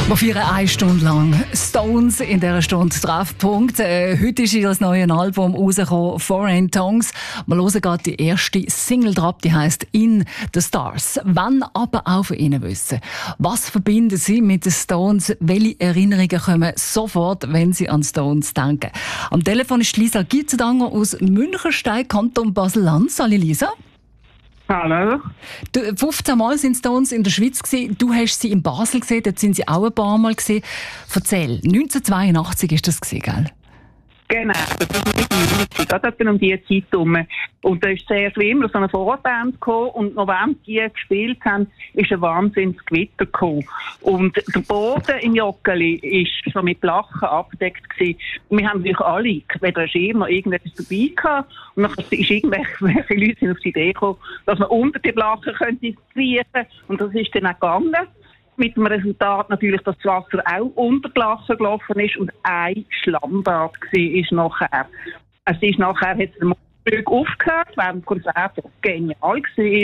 Wir feiern 1 Stunde lang Stones in dieser Stunde Treffpunkt. Heute ist ihr neues Album rausgekommen, Foreign Tongues. Wir hören gerade die erste Single drauf, die heisst In the Stars. Wenn aber auch von Ihnen wissen, was verbinden Sie mit den Stones? Welche Erinnerungen kommen sofort, wenn Sie an Stones denken? Am Telefon ist Lisa Gietzendanger aus Münchenstein, Kanton Basel-Land. Hallo Lisa. Hallo. 15 Mal sind Stones in der Schweiz gewesen. Du hast sie in Basel gesehen, dort sind sie auch ein paar Mal gesehen. Erzähl, 1982 ist das gewesen, gell? Genau, das war mit mir, gerade um diese Zeit herum. Und da ist zuerst wie immer so eine Vorband gekommen und noch während die gespielt haben, ist ein Wahnsinnsgewitter gekommen. Und der Boden im Joggeli ist schon mit Lachen abgedeckt gewesen. Und wir haben natürlich alle, weder ein Schirm noch irgendetwas dabei gehabt. Und dann ist irgendwelche Leute sind auf die Idee gekommen, dass man unter die Lachen könnte kriechen. Und das ist dann auch gegangen. Mit dem Resultat natürlich, dass das Wasser auch unter die Lachen gelaufen ist und ein Schlammbad war nachher. Es ist nachher, hat der Motor aufgehört, während das Konzert genial war.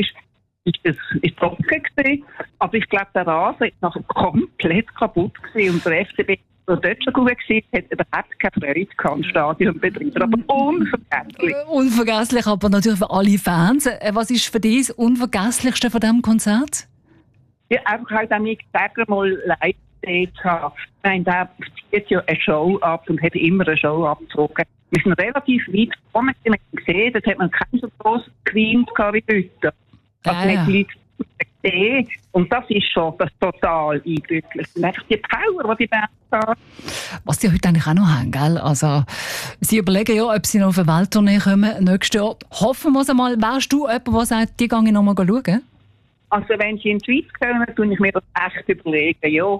Ist trocken gewesen. Aber ich glaube, der Rasen ist nachher komplett kaputt gewesen und der FCB der dort schon gut war, hat überhaupt keine Freude gehabt im Stadionbetrieb. Aber unvergesslich. Unvergesslich, aber natürlich für alle Fans. Was ist für dich das Unvergesslichste von diesem Konzert? Ja, einfach halt auch mich mal live gesehen zu haben. Ich meine, der zieht ja eine Show ab und hat immer eine Show abgezogen. Wir sind relativ weit gekommen, wir haben gesehen, dort hat man keinen so grossen Queen wie heute. Also nicht die Leute gesehen. Und das ist schon das total eindrücklich. Und einfach die Power, die Band hat. Was die heute eigentlich auch noch haben, gell? Also, sie überlegen ja, ob sie noch auf eine Welttournee kommen nächstes Jahr. Hoffen wir es einmal. Wärst du jemand, der sagt, die gehe ich noch mal schauen? Also wenn sie in die Schweiz kommen, tue ich mir das echt überlegen, ja.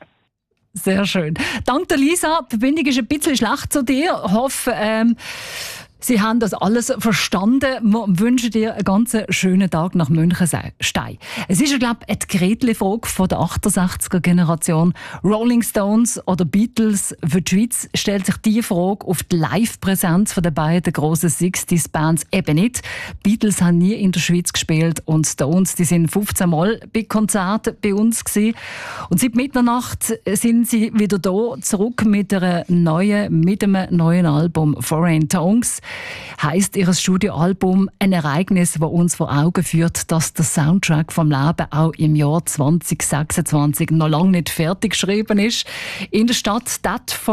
Sehr schön. Danke Lisa, die Verbindung ist ein bisschen schlecht zu dir. Ich hoffe, Sie haben das alles verstanden. Wir wünschen dir einen ganz schönen Tag nach Münchenstein. Es ist, glaube ich, eine Gretli-Frage von der 68er-Generation. Rolling Stones oder Beatles? Für die Schweiz stellt sich die Frage auf die Live-Präsenz der beiden grossen 60s-Bands eben nicht. Beatles haben nie in der Schweiz gespielt und Stones, die sind 15 Mal bei Konzerten bei uns gewesen. Und seit Mitternacht sind sie wieder da, zurück mit einem neuen Album «Foreign Tongues». Heisst ihr Studioalbum ein Ereignis, das uns vor Augen führt, dass der Soundtrack vom Leben auch im Jahr 2026 noch lange nicht fertig geschrieben ist. In der Stadt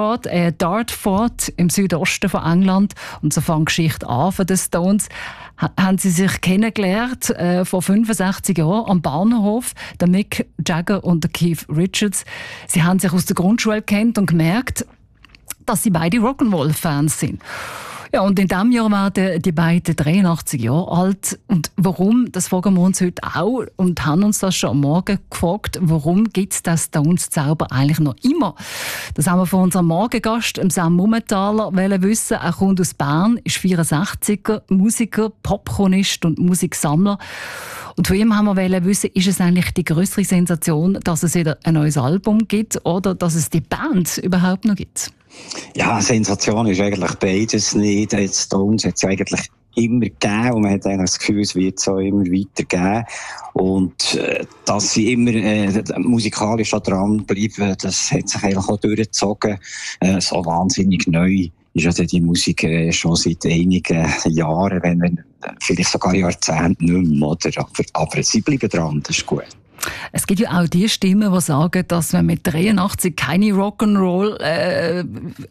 Dartford im Südosten von England, und so fängt die Geschichte an von den Stones, haben sie sich kennengelernt vor 65 Jahren am Bahnhof, der Mick Jagger und der Keith Richards. Sie haben sich aus der Grundschule kennt und gemerkt, dass sie beide Rock'n'Roll-Fans sind. Ja, und in diesem Jahr werden die beiden 83 Jahre alt. Und warum, das fragen wir uns heute auch und haben uns das schon am Morgen gefragt, warum gibt es den Stones-Zauber eigentlich noch immer? Das haben wir von unserem Morgengast, Sam Mummentaler, wissen. Er kommt aus Bern, ist 64er, Musiker, Popchronist und Musiksammler. Und von ihm haben wir wissen, ist es eigentlich die größere Sensation, dass es wieder ein neues Album gibt oder dass es die Band überhaupt noch gibt? Ja, Sensation ist eigentlich beides nicht. Die Stones hat es eigentlich immer gegeben und man hat eigentlich das Gefühl, es wird so immer weiter geben. Und dass sie immer musikalisch dran bleiben, das hat sich eigentlich auch durchgezogen. So wahnsinnig neu ist also die Musik schon seit einigen Jahren, wenn vielleicht sogar Jahrzehnten nicht mehr, oder? Aber sie bleiben dran, das ist gut. Es gibt ja auch die Stimmen, die sagen, dass man mit 83 keine Rock'n'Roller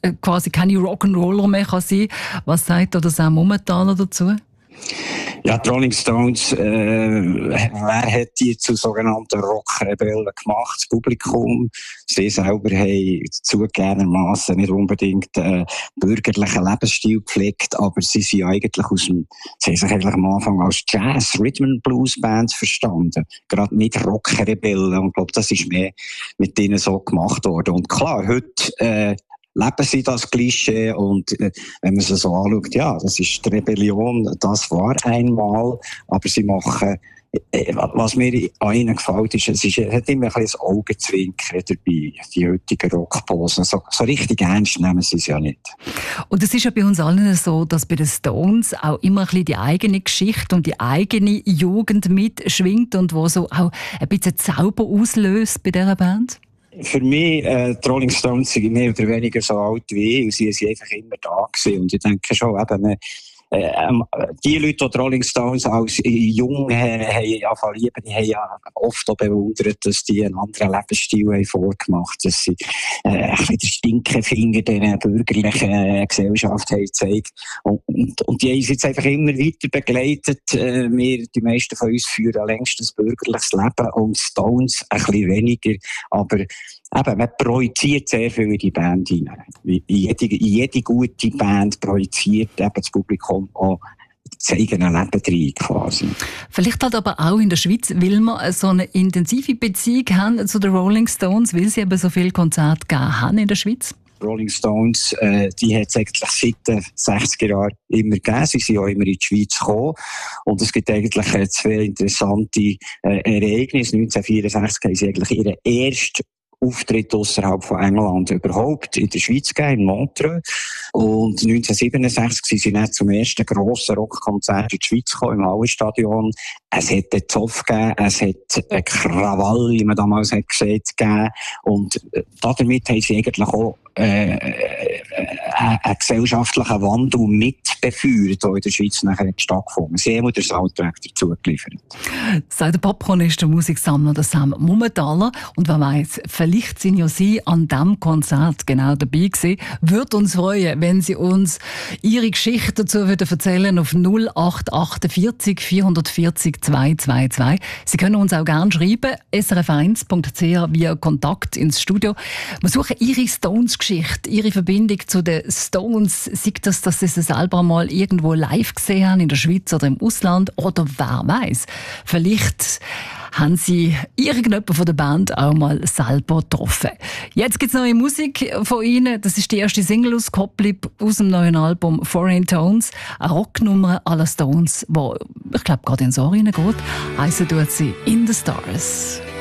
mehr sein kann. Was sagt der Sam Mummentaler dazu? Ja, die Rolling Stones, wer hat die zu sogenannten Rockrebellen gemacht? Das Publikum. Sie selber haben zugegebenermassen nicht unbedingt bürgerlichen Lebensstil gepflegt, aber sie sind eigentlich sie haben sich eigentlich am Anfang als Jazz, Rhythm and Blues Bands verstanden. Gerade nicht Rockrebellen. Und ich glaube, das ist mehr mit denen so gemacht worden. Und klar, heute, leben sie das Klischee und wenn man es so anschaut, ja, das ist die Rebellion, das war einmal, aber sie machen, was mir an ihnen gefällt, es hat immer ein bisschen das Augenzwinkern dabei, die heutigen Rockposen. So richtig ernst nehmen sie es ja nicht. Und es ist ja bei uns allen so, dass bei den Stones auch immer ein bisschen die eigene Geschichte und die eigene Jugend mitschwingt und wo so auch ein bisschen Zauber auslöst bei dieser Band? Für mich, die Rolling Stones sind mehr oder weniger so alt wie ich, und sie sind einfach immer da gewesen. Und ich denke schon, eben, die Leute, die Rolling Stones als jung haben lieben, die haben ja oft auch bewundert, dass die einen anderen Lebensstil haben vorgemacht, dass sie ein bisschen den Stinkefinger der bürgerlichen Gesellschaft haben gezeigt. Und die haben uns jetzt einfach immer weiter begleitet. Die meisten von uns führen längst ein bürgerliches Leben und Stones ein bisschen weniger. Aber eben, man projiziert sehr viel in die Band hinein. Jede gute Band projiziert eben das Publikum auch das eigene Leben rein, quasi. Vielleicht halt aber auch in der Schweiz, weil wir so eine intensive Beziehung haben zu den Rolling Stones, weil sie eben so viele Konzerte gegeben haben in der Schweiz. Rolling Stones, die hat es eigentlich seit den 60er Jahren immer gegeben. Sie sind auch immer in die Schweiz gekommen. Und es gibt eigentlich zwei interessante Ereignisse. 1964 haben sie eigentlich ihren ersten Auftritt außerhalb von England überhaupt in der Schweiz gegeben, in Montreux. Und 1967 sind sie dann zum ersten grossen Rockkonzert in die Schweiz gekommen, im Hallenstadion. Es hat einen Zoff gegeben, es hat einen Krawall, wie man damals hat gesagt, gegeben. Und damit haben sie eigentlich auch einen gesellschaftlichen Wandel mitbefeuert, der in der Schweiz nachher stattgefunden hat. Sie haben den Soundtrack dazu geliefert. Sagt der Popcornist, der Musiksammler, der Sam Mummentaler. Und wer weiss, vielleicht sind ja Sie an diesem Konzert genau dabei gewesen. Würde uns freuen, wenn Sie uns Ihre Geschichte dazu erzählen auf 0848 440 222. Sie können uns auch gerne schreiben, srf1.ch via Kontakt ins Studio. Wir suchen Ihre Stones-Geschichte, Ihre Verbindung zu den Stones. Sei das, dass Sie sie selber mal irgendwo live gesehen haben, in der Schweiz oder im Ausland. Oder wer weiß, vielleicht haben Sie irgendjemanden von der Band auch mal selber getroffen. Jetzt gibt es neue Musik von Ihnen. Das ist die erste Single-Auskopplung aus dem neuen Album Foreign Tones. Eine Rocknummer à la Stones, die, ich glaube, gerade ins Ohr hineingeht. Heissen tut sie In the Stars.